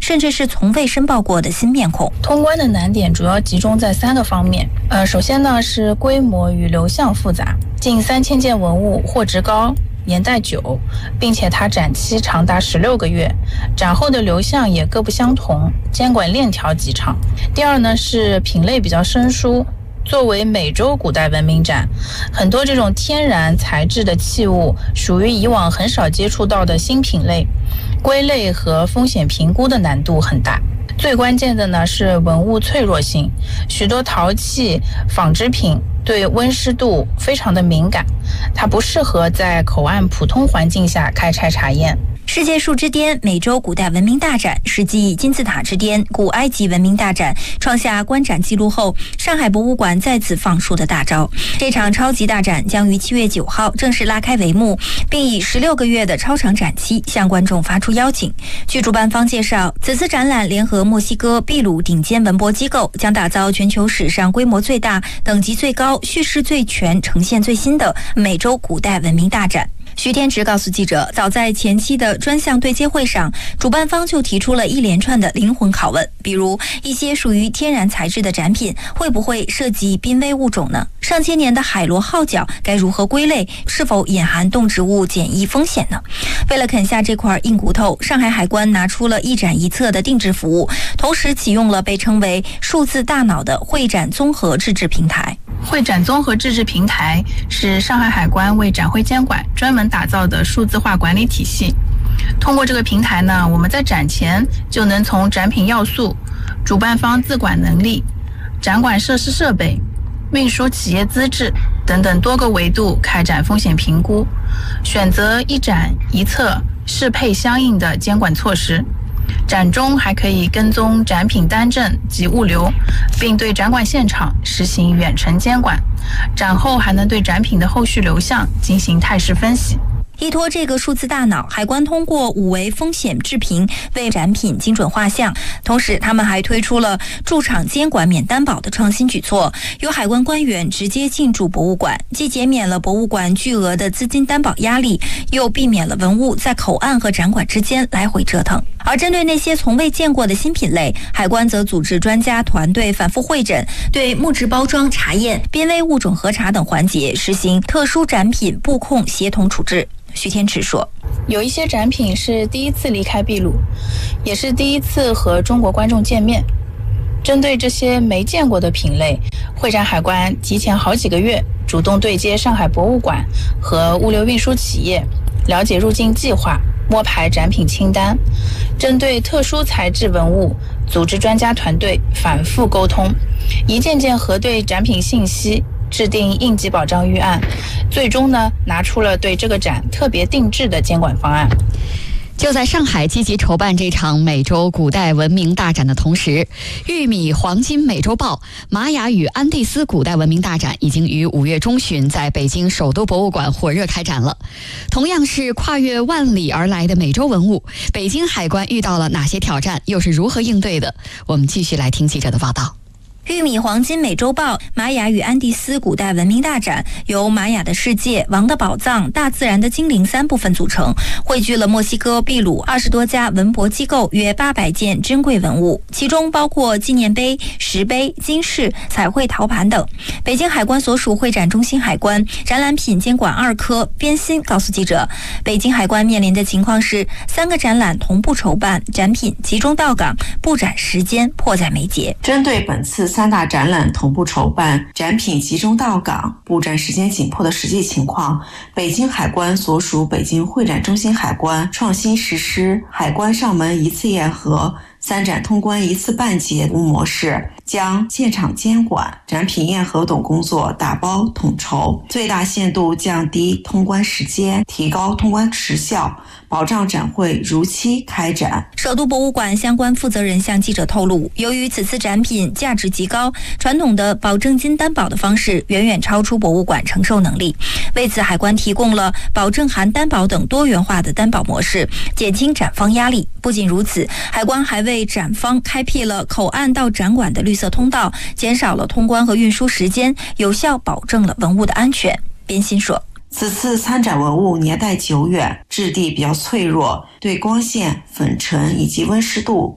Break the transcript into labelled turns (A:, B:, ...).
A: 甚至是从未申报过的新面孔。
B: 通关的难点主要集中在3个方面。首先呢是规模与流向复杂，近3000件文物货值高，年代久，并且它展期长达16个月，展后的流向也各不相同，监管链条极长。第二呢是品类比较生疏，作为美洲古代文明展，很多这种天然材质的器物属于以往很少接触到的新品类，归类和风险评估的难度很大。最关键的呢是文物脆弱性，许多陶器、纺织品对温湿度非常的敏感，它不适合在口岸普通环境下开拆查验。
A: 世界树之巅美洲古代文明大展是继金字塔之巅古埃及文明大展创下观展记录后，上海博物馆再次放出的大招。这场超级大展将于7月9号正式拉开帷幕，并以16个月的超长展期向观众发出邀请。据主办方介绍，此次展览联合墨西哥、秘鲁顶尖文博机构，将打造全球史上规模最大、等级最高、叙事最全、呈现最新的美洲古代文明大展。徐天池告诉记者，早在前期的专项对接会上，主办方就提出了一连串的灵魂拷问，比如一些属于天然材质的展品会不会涉及濒危物种呢？上千年的海螺号角该如何归类？是否隐含动植物检疫风险呢？为了啃下这块硬骨头，上海海关拿出了一展一策的定制服务，同时启用了被称为数字大脑的会展综合自制平台。
B: 会展综合自制平台是上海海关为展会监管专门打造的数字化管理体系。通过这个平台呢，我们在展前就能从展品要素、主办方自管能力、展馆设施设备、运输企业资质等等多个维度开展风险评估，选择一展一策适配相应的监管措施。展中还可以跟踪展品单证及物流，并对展馆现场实行远程监管。展后还能对展品的后续流向进行态势分析。
A: 依托这个数字大脑，海关通过5维风险制评为展品精准画像。同时，他们还推出了驻场监管免担保的创新举措，由海关官员直接进驻博物馆，既减免了博物馆巨额的资金担保压力，又避免了文物在口岸和展馆之间来回折腾。而针对那些从未见过的新品类，海关则组织专家团队反复会诊，对木质包装查验、濒危物种核查等环节实行特殊展品布控协同处置。徐天池说，
B: 有一些展品是第一次离开秘鲁，也是第一次和中国观众见面。针对这些没见过的品类，会展海关提前好几个月主动对接上海博物馆和物流运输企业，了解入境计划，摸排展品清单。针对特殊材质文物，组织专家团队反复沟通，一件件核对展品信息，制定应急保障预案，最终呢拿出了对这个展特别定制的监管方案。
C: 就在上海积极筹办这场美洲古代文明大展的同时，玉米黄金美洲豹、玛雅与安第斯古代文明大展已经于5月中旬在北京首都博物馆火热开展了。同样是跨越万里而来的美洲文物，北京海关遇到了哪些挑战，又是如何应对的？我们继续来听记者的报道。
A: 玉米黄金美洲豹、玛雅与安第斯古代文明大展由玛雅的世界、王的宝藏、大自然的精灵3部分组成，汇聚了墨西哥、秘鲁20多家文博机构约800件珍贵文物，其中包括纪念碑、石碑、金饰、彩绘陶盘等。北京海关所属会展中心海关展览品监管2科边鑫告诉记者，北京海关面临的情况是3个展览同步筹办，展品集中到港，布展时间迫在眉睫。
D: 针对本次3大展览同步筹办，展品集中到港，布展时间紧迫的实际情况，北京海关所属北京会展中心海关创新实施海关上门一次验核、3展通关一次办结模式，将现场监管、展品验核等工作打包统筹，最大限度降低通关时间，提高通关时效，保障展会如期开展。
A: 首都博物馆相关负责人向记者透露，由于此次展品价值极高，传统的保证金担保的方式远远超出博物馆承受能力，为此海关提供了保证含担保等多元化的担保模式，减轻展方压力。不仅如此，海关还为展方开辟了口岸到展馆的绿色通道，减少了通关和运输时间，有效保证了文物的安全。边鑫说，
D: 此次参展文物年代久远，质地比较脆弱，对光线、粉尘以及温湿度